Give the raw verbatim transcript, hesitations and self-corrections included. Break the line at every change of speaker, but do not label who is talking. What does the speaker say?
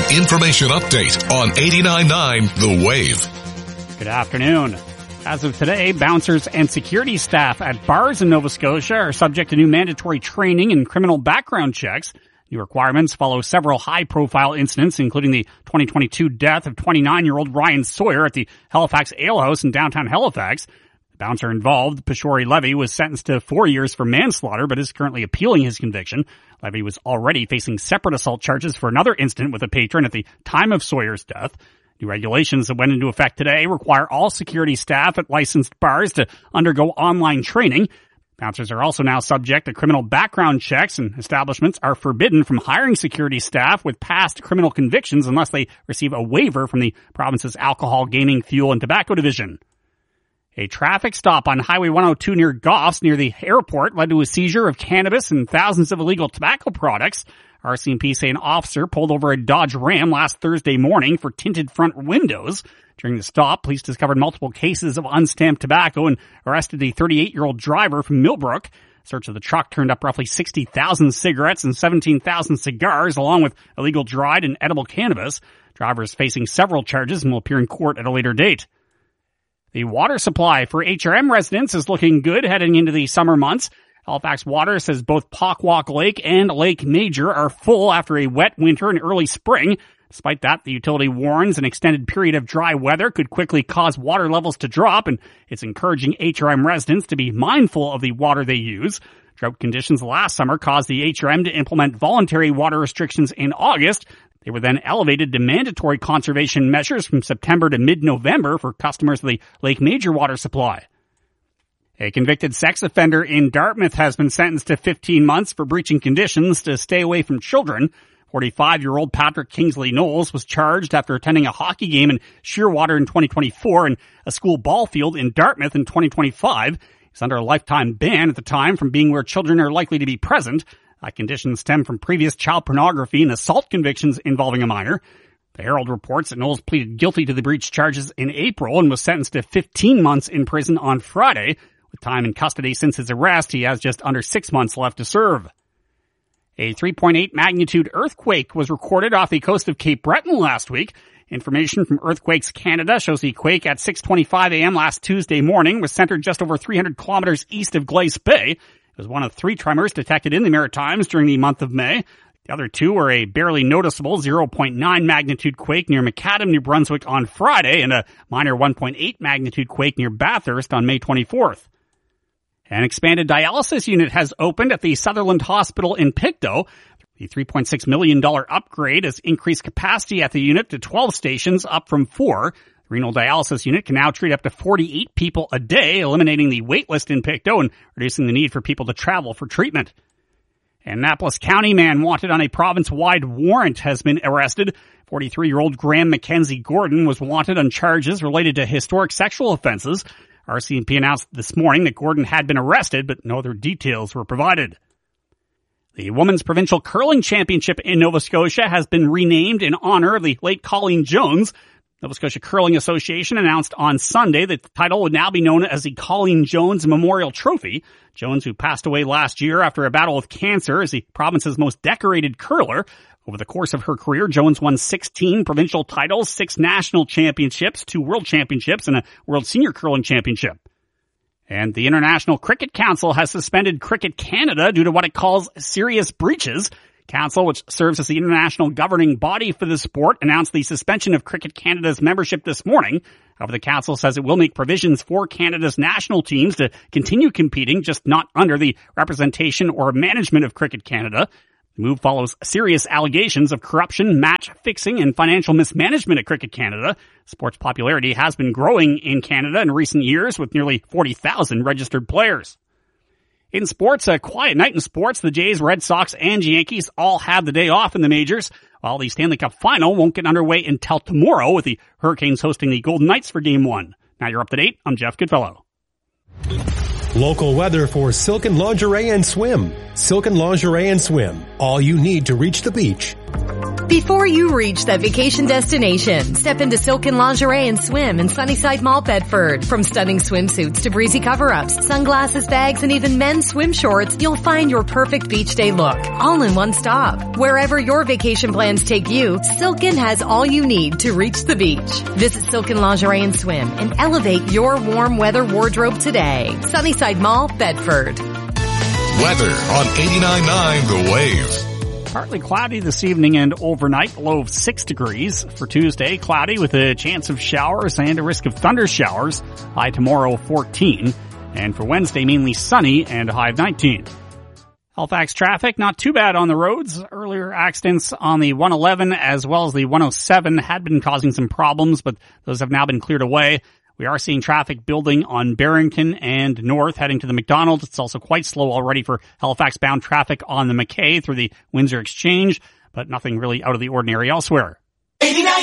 information update on eighty-nine point nine The Wave.
Good afternoon. As of today, bouncers and security staff at bars in Nova Scotia are subject to new mandatory training and criminal background checks. New requirements follow several high-profile incidents, including the twenty twenty-two death of twenty-nine-year-old Ryan Sawyer at the Halifax Ale House in downtown Halifax. The bouncer involved, Pashori Levy, was sentenced to four years for manslaughter, but is currently appealing his conviction. Levy was already facing separate assault charges for another incident with a patron at the time of Sawyer's death. New regulations that went into effect today require all security staff at licensed bars to undergo online training. Bouncers are also now subject to criminal background checks, and establishments are forbidden from hiring security staff with past criminal convictions unless they receive a waiver from the province's Alcohol, Gaming, Fuel, and Tobacco Division. A traffic stop on Highway one oh two near Goffs near the airport led to a seizure of cannabis and thousands of illegal tobacco products. R C M P say an officer pulled over a Dodge Ram last Thursday morning for tinted front windows. During the stop, police discovered multiple cases of unstamped tobacco and arrested a thirty-eight-year-old driver from Millbrook. Search of the truck turned up roughly sixty thousand cigarettes and seventeen thousand cigars, along with illegal dried and edible cannabis. Driver is facing several charges and will appear in court at a later date. The water supply for H R M residents is looking good heading into the summer months. Halifax Water says both Pockwalk Lake and Lake Major are full after a wet winter and early spring. Despite that, the utility warns an extended period of dry weather could quickly cause water levels to drop, and it's encouraging H R M residents to be mindful of the water they use. Drought conditions last summer caused the H R M to implement voluntary water restrictions in August. They were then elevated to mandatory conservation measures from September to mid-November for customers of the Lake Major water supply. A convicted sex offender in Dartmouth has been sentenced to fifteen months for breaching conditions to stay away from children. forty-five-year-old Patrick Kingsley Knowles was charged after attending a hockey game in Shearwater in twenty twenty-four and a school ball field in Dartmouth in twenty twenty-five. He's under a lifetime ban at the time from being where children are likely to be present. That condition stemmed from previous child pornography and assault convictions involving a minor. The Herald reports that Knowles pleaded guilty to the breach charges in April and was sentenced to fifteen months in prison on Friday. With time in custody since his arrest, he has just under six months left to serve. A three point eight magnitude earthquake was recorded off the coast of Cape Breton last week. Information from Earthquakes Canada shows the quake at six twenty-five a.m. last Tuesday morning was centered just over three hundred kilometers east of Glace Bay. It was one of three tremors detected in the Maritimes during the month of May. The other two were a barely noticeable zero point nine magnitude quake near Macadam, New Brunswick on Friday, and a minor one point eight magnitude quake near Bathurst on May twenty-fourth. An expanded dialysis unit has opened at the Sutherland Hospital in Pictou. The three point six million dollars upgrade has increased capacity at the unit to twelve stations, up from four. The renal dialysis unit can now treat up to forty-eight people a day, eliminating the wait list in Pictou and reducing the need for people to travel for treatment. An Annapolis County man wanted on a province-wide warrant has been arrested. forty-three-year-old Graham Mackenzie Gordon was wanted on charges related to historic sexual offenses. R C M P announced this morning that Gordon had been arrested, but no other details were provided. The Women's Provincial Curling Championship in Nova Scotia has been renamed in honor of the late Colleen Jones. Nova Scotia Curling Association announced on Sunday that the title would now be known as the Colleen Jones Memorial Trophy. Jones, who passed away last year after a battle with cancer, is the province's most decorated curler. Over the course of her career, Jones won sixteen provincial titles, six national championships, two world championships, and a World Senior Curling Championship. And the International Cricket Council has suspended Cricket Canada due to what it calls serious breaches. Council, which serves as the international governing body for the sport, announced the suspension of Cricket Canada's membership this morning. However, the council says it will make provisions for Canada's national teams to continue competing, just not under the representation or management of Cricket Canada. The move follows serious allegations of corruption, match fixing, and financial mismanagement at Cricket Canada. Sport's popularity has been growing in Canada in recent years, with nearly forty thousand registered players. In sports, a quiet night in sports. The Jays, Red Sox, and Yankees all had the day off in the majors, while the Stanley Cup Final won't get underway until tomorrow, with the Hurricanes hosting the Golden Knights for Game one. Now you're up to date. I'm Jeff Goodfellow.
Local weather for Silken Lingerie and Swim. Silken Lingerie and Swim. All you need to reach the beach.
Before you reach that vacation destination, step into Silken Lingerie and Swim in Sunnyside Mall, Bedford. From stunning swimsuits to breezy cover-ups, sunglasses, bags, and even men's swim shorts, you'll find your perfect beach day look, all in one stop. Wherever your vacation plans take you, Silken has all you need to reach the beach. Visit Silken Lingerie and Swim and elevate your warm weather wardrobe today. Sunnyside Mall, Bedford.
Weather on eighty-nine point nine The Wave.
Partly cloudy this evening and overnight, low of six degrees. For Tuesday, cloudy with a chance of showers and a risk of thunder showers. High tomorrow, fourteen. And for Wednesday, mainly sunny and a high of nineteen. Halifax traffic, not too bad on the roads. Earlier accidents on the one eleven as well as the one oh seven had been causing some problems, but those have now been cleared away. We are seeing traffic building on Barrington and north heading to the McDonald. It's also quite slow already for Halifax-bound traffic on the McKay through the Windsor Exchange, but nothing really out of the ordinary elsewhere.